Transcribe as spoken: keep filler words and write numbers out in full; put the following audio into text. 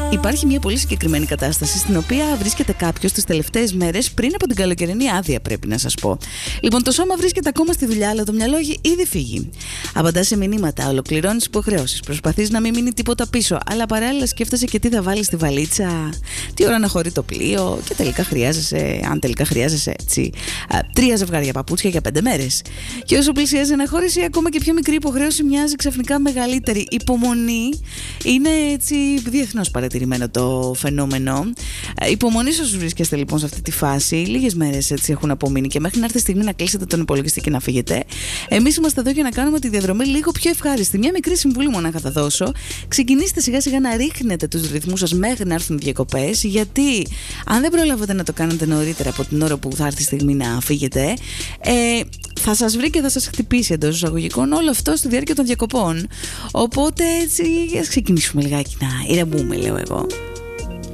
Υπάρχει μια πολύ συγκεκριμένη κατάσταση στην οποία βρίσκεται κάποιος τις τελευταίες μέρες πριν από την καλοκαιρινή άδεια, πρέπει να σας πω. Λοιπόν, το σώμα βρίσκεται ακόμα στη δουλειά, αλλά το μυαλό έχει ήδη φύγει. Απαντά σε μηνύματα, ολοκληρώνει υποχρεώσεις, προσπαθείς να μην μείνει τίποτα πίσω, αλλά παράλληλα σκέφτεσαι και τι θα βάλεις στη βαλίτσα, τι ώρα να χωρεί το πλοίο και τελικά χρειάζεσαι, αν τελικά χρειάζεσαι έτσι, τρία ζευγάρια παπούτσια για πέντε μέρες. Και όσο πλησιάζει ένα χώριση, ακόμα και πιο μικρή υποχρέωση μοιάζει ξαφνικά μεγαλύτερη. Υπομονή είναι έτσι διεθνώς παρατηρημένο το φαινόμενο. Υπομονή όσους βρίσκεστε λοιπόν σε αυτή τη φάση. Λίγες μέρες έτσι έχουν απομείνει και μέχρι να έρθει η στιγμή να κλείσετε τον υπολογιστή και να φύγετε. Εμείς είμαστε εδώ για να κάνουμε τη διαδρομή λίγο πιο ευχάριστη. Μια μικρή συμβουλή μονάχα θα δώσω. Ξεκινήστε σιγά σιγά να ρίχνετε τους ρυθμούς σας μέχρι να έρθουν οι διακοπές. Γιατί αν δεν προλάβετε να το κάνετε νωρίτερα από την ώρα που θα έρθει η στιγμή να φύγετε, ε, θα σας βρει και θα σας χτυπήσει εντός εισαγωγικών όλο αυτό στη διάρκεια των διακοπών. Οπότε έτσι, ας ξεκινήσουμε λιγάκι να ηρεμούμε, λέω εγώ.